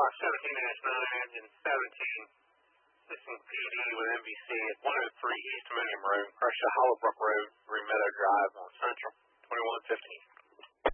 Fox 17-9, engine 17. Assisting PD with NBC at 103 East Millennium Road, Prussia, Hollowbrook Road, Green Meadow Drive on Central, 2115.